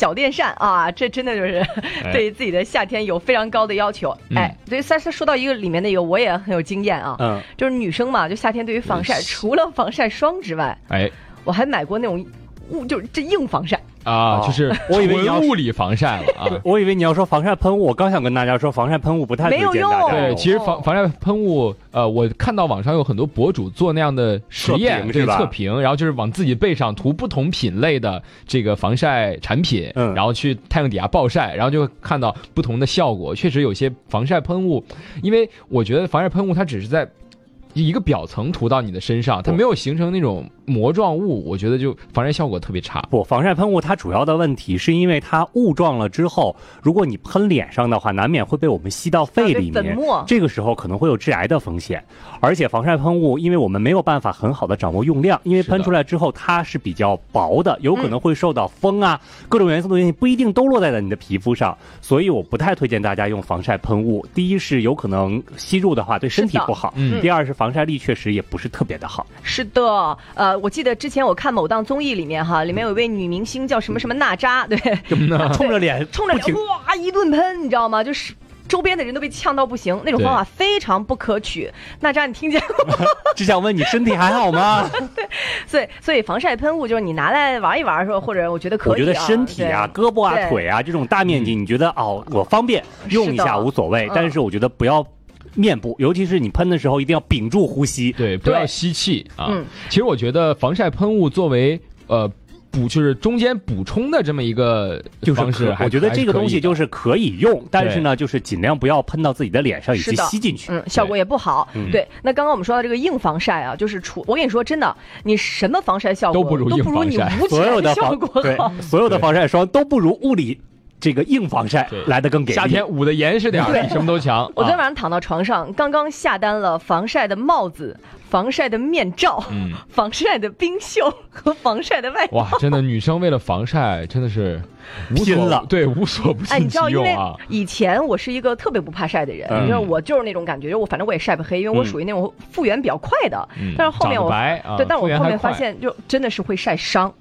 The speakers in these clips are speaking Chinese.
小电扇啊，这真的就是对自己的夏天有非常高的要求。对，三说到一个里面的一个，我也很有经验啊，就是女生嘛，就夏天对于防晒，除了防晒霜之外，我还买过那种就是这硬防晒。 就是我以为你要物理防晒了啊！ 我以为你要说防晒喷雾，我刚想跟大家说防晒喷雾不太推荐大家用。 对，其实防晒喷雾，我看到网上有很多博主做那样的实验，对测评，然后就是往自己背上涂不同品类的这个防晒产品，然后去太阳底下暴晒，然后就会看到不同的效果。确实有些防晒喷雾，因为我觉得防晒喷雾它只是在一个表层涂到你的身上，它没有形成那种膜状物，我觉得就防晒效果特别差。 不，防晒喷雾它主要的问题是因为它雾状了之后，如果你喷脸上的话，难免会被我们吸到肺里面，这个时候可能会有致癌的风险。而且防晒喷雾，因为我们没有办法很好的掌握用量，因为喷出来之后它是比较薄的，有可能会受到风啊、各种元素的原因，不一定都落在了你的皮肤上，所以我不太推荐大家用防晒喷雾。第一是有可能吸入的话对身体不好，第二是防晒力确实也不是特别的好。 是的，我记得之前我看某档综艺里面哈，里面有一位女明星叫什么什么娜扎，对， 冲着脸哇一顿喷，你知道吗？就是周边的人都被呛到不行，那种方法非常不可取。娜扎，你听见吗？ 只想问你身体还好吗？ 对，所以防晒喷雾就是你拿来玩一玩，说或者我觉得可以。 我觉得身体啊、胳膊啊、腿啊这种大面积，你觉得我方便用一下无所谓，但是我觉得不要。面部，尤其是你喷的时候一定要屏住呼吸， 对，不要吸气啊。其实我觉得防晒喷雾作为就是中间补充的这么一个方式， 我觉得这个东西就是可以用，但是呢，就是尽量不要喷到自己的脸上以及吸进去， 效果也不好。对，那刚刚我们说到这个硬防晒啊，就是我跟你说真的，你什么防晒效果都不如硬防晒， 所有的效果好，所有的防晒霜都不如物理。这个硬防晒来得更给力， 夏天捂得严实点，比什么都强。 我昨天晚上躺到床上，刚刚下单了防晒的帽子、防晒的面罩、防晒的冰袖和防晒的外套。 哇，真的，女生为了防晒真的是拼了， 对，无所不尽其用啊。 你知道，因为以前我是一个特别不怕晒的人，你知道，我就是那种感觉，反正我也晒不黑，因为我属于那种复原比较快的。但是后面对，但是我后面发现，就真的是会晒伤。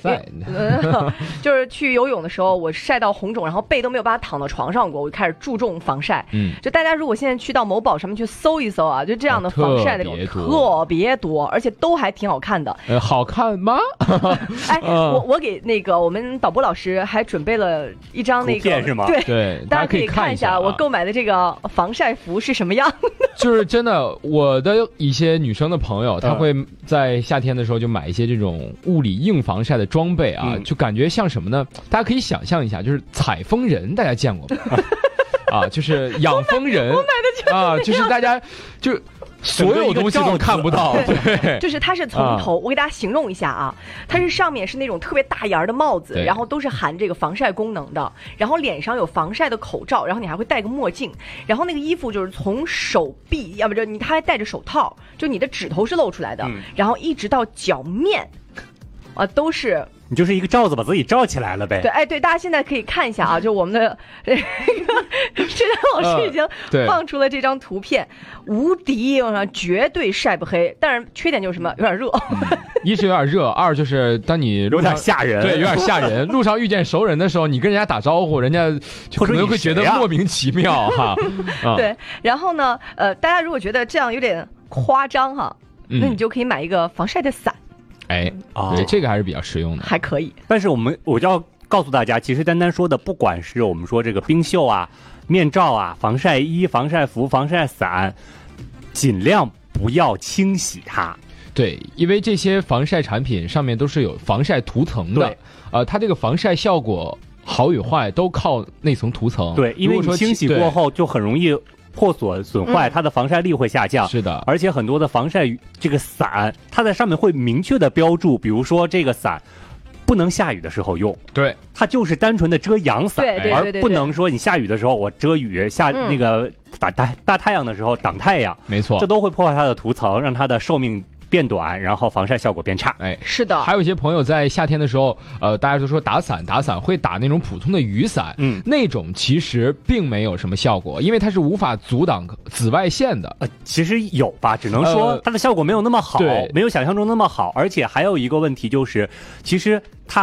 就是去游泳的时候，我晒到红肿，然后背都没有办法躺到床上过，我就开始注重防晒。就大家如果现在去到某宝上面去搜一搜啊，就这样的防晒那种特别多，而且都还挺好看的。 好看吗？ 我给那个我们导播老师还准备了一张那个是吗？ 对，大家可以看一下我购买的这个防晒服是什么样的。 就是真的，我的一些女生的朋友，她会在夏天的时候就买一些这种物理硬防晒的装备啊，就感觉像什么呢？大家可以想象一下，就是采风人，大家见过吗？就是养蜂人， 我买的就是大家就所有东西都看不到，对， 就是它是从头，我给大家形容一下啊，它是上面是那种特别大檐的帽子，然后都是含这个防晒功能的，然后脸上有防晒的口罩，然后你还会戴个墨镜，然后那个衣服就是从手臂，要不就他还戴着手套，就你的指头是露出来的，然后一直到脚面，都是。 你就是一个罩子把自己罩起来了呗。 对，对，大家现在可以看一下啊，就我们的这个志丹老师已经放出了这张图片，无敌，我说绝对晒不黑，但是缺点就是什么，有点热。 一是有点热，二就是当你有点吓人， 对，有点吓人。路上遇见熟人的时候，你跟人家打招呼，人家就可能会觉得莫名其妙哈。 对，然后呢，大家如果觉得这样有点夸张哈，那你就可以买一个防晒的伞。 对，这个还是比较实用的， 还可以。 但是我就要告诉大家，其实丹丹说的，不管是我们说这个冰袖啊、面罩啊、防晒衣、防晒服、防晒伞，尽量不要清洗它。 对，因为这些防晒产品上面都是有防晒涂层的，它这个防晒效果好与坏都靠那层涂层。 对，因为你清洗过后就很容易破损坏，它的防晒力会下降。 是的， 而且很多的防晒这个伞，它在上面会明确的标注，比如说这个伞不能下雨的时候用。 对， 它就是单纯的遮阳伞，而不能说你下雨的时候我遮雨，下那个大太阳的时候挡太阳。 没错， 这都会破坏它的涂层，让它的寿命变短，然后防晒效果变差。 是的。 还有一些朋友在夏天的时候，大家都说打伞会打那种普通的雨伞，那种其实并没有什么效果，因为它是无法阻挡紫外线的。 其实有吧，只能说它的效果没有那么好，没有想象中那么好。而且还有一个问题就是，其实它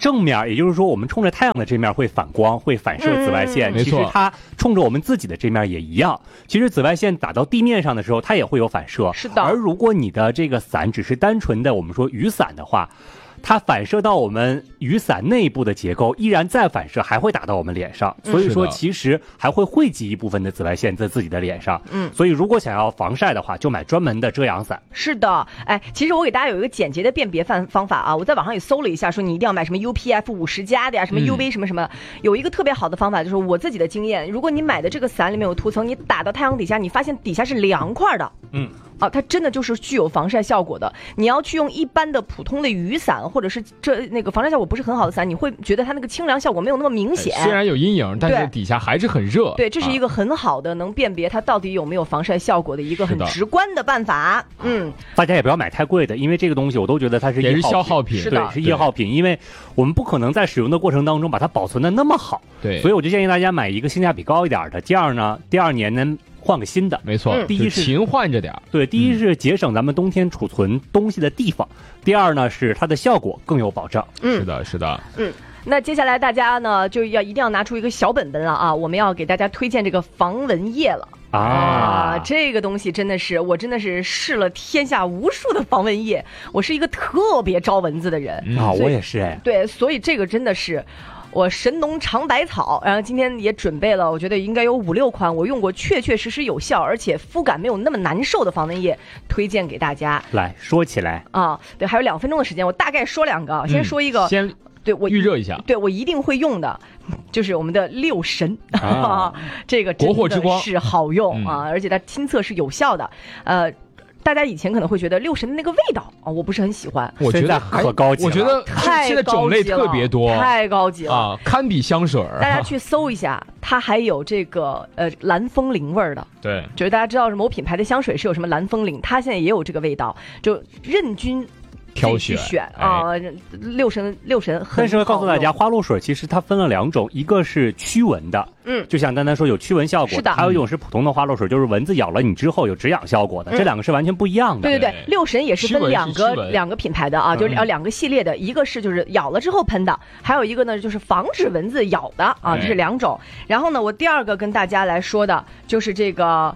正面，也就是说我们冲着太阳的这面会反光，会反射紫外线。其实它冲着我们自己的这面也一样。其实紫外线打到地面上的时候，它也会有反射。 是的。 而如果你的这个伞只是单纯的我们说雨伞的话，它反射到我们雨伞内部的结构，依然再反射，还会打到我们脸上。所以说，其实还会汇集一部分的紫外线在自己的脸上。所以如果想要防晒的话，就买专门的遮阳伞。 是的，哎，其实我给大家有一个简洁的辨别方法啊，我在网上也搜了一下，说你一定要买什么 UPF 50+的呀，什么 UV 什么什么，有一个特别好的方法，就是我自己的经验，如果你买的这个伞里面有涂层，你打到太阳底下，你发现底下是凉快的。它真的就是具有防晒效果的。你要去用一般的普通的雨伞，或者是那个防晒效果不是很好的伞，你会觉得它那个清凉效果没有那么明显。 虽然有阴影，但是底下还是很热。 对，这是一个很好的能辨别它到底有没有防晒效果的一个很直观的办法。 大家也不要买太贵的，因为这个东西我都觉得它是也是消耗品。 对，是易耗品，因为我们不可能在使用的过程当中把它保存的那么好。 对， 所以我就建议大家买一个性价比高一点的，这样呢，第2年呢换个新的。 没错，第一是勤换着点。 对，第一是节省咱们冬天储存东西的地方，第二呢是它的效果更有保障。 是的，是的。 那接下来大家呢就一定要拿出一个小本本了啊，我们要给大家推荐这个防蚊液了。这个东西我真的是试了天下无数的防蚊液，我是一个特别招蚊子的人我也是哎。 对，所以这个真的是我神农尝百草，然后今天也准备了，我觉得应该有5-6款我用过确实有效，而且肤感没有那么难受的防蚊液，推荐给大家。 来说起来对，还有2分钟的时间，我大概说2个，先说一个，对我预热一下， 对我一定会用的，就是我们的六神这个国货之光是好用而且它亲测是有效的。大家以前可能会觉得六神的那个味道我不是很喜欢， 我觉得可高级了， 我觉得现在种类特别多， 太高级了堪比香水。 大家去搜一下，它还有这个蓝风铃味儿的。 对， 就是大家知道是某品牌的香水是有什么蓝风铃，它现在也有这个味道，就任君挑选六神很。 但是告诉大家，花露水其实它分了2种，一个是驱蚊的，就像丹丹说有驱蚊效果， 是的， 还有一种是普通的花露水，就是蚊子咬了你之后有止痒效果的，这2个是完全不一样的。 对，六神也是分两个品牌的就是2个系列的，一个是就是咬了之后喷的，还有一个呢就是防止蚊子咬的这是2种。然后呢，我第2个跟大家来说的就是这个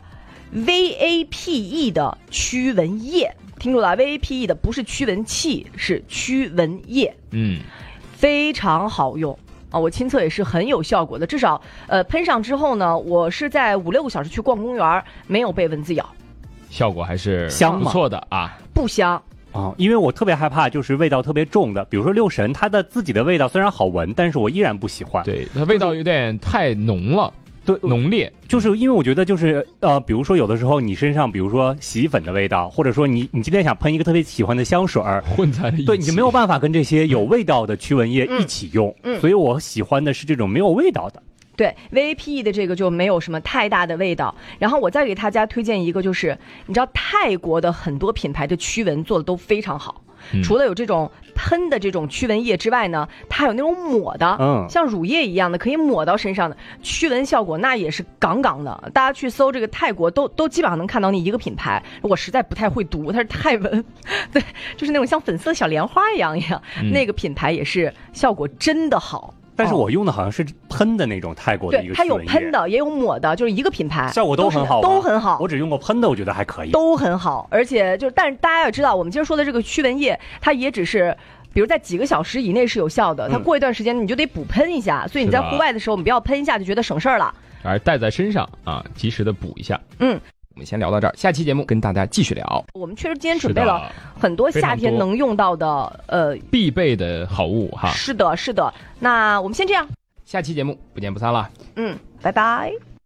VAPE 的驱蚊液。听住了 ，VAPE 的不是驱蚊器，是驱蚊液，非常好用我亲测也是很有效果的，至少喷上之后呢，我是在5-6个小时去逛公园，没有被蚊子咬， 效果还是不错的不香因为我特别害怕就是味道特别重的，比如说六神，它的自己的味道虽然好闻，但是我依然不喜欢， 对，它味道有点太浓了。对，浓烈， 就是因为我觉得就是比如说有的时候你身上，比如说洗衣粉的味道，或者说你今天想喷一个特别喜欢的香水混在了一起， 对，你就没有办法跟这些有味道的驱蚊液一起用，所以我喜欢的是这种没有味道的。 对 VAPE 的这个就没有什么太大的味道。然后我再给大家推荐一个，就是你知道泰国的很多品牌的驱蚊做的都非常好。除了有这种喷的这种驱蚊液之外呢，它还有那种抹的，像乳液一样的可以抹到身上的，驱蚊效果那也是杠杠的。大家去搜这个泰国都基本上能看到那一个品牌，我实在不太会读，它是泰文，对，就是那种像粉色小莲花一样，那个品牌也是效果真的好。 但是我用的好像是喷的那种泰国的一个驱蚊液， 它有喷的也有抹的，就是一个品牌， 效果都很好， 都很好。 我只用过喷的，我觉得还可以， 都很好。而且但是大家要知道，我们今儿说的这个驱蚊液，它也只是比如在几个小时以内是有效的，它过一段时间你就得补喷一下。所以你在户外的时候，你不要喷一下就觉得省事儿了， 而带在身上及时的补一下。我们先聊到这儿，下期节目跟大家继续聊。 我们确实今天准备了很多夏天能用到的必备的好物是的，那我们先这样。 下期节目不见不散了。 拜拜。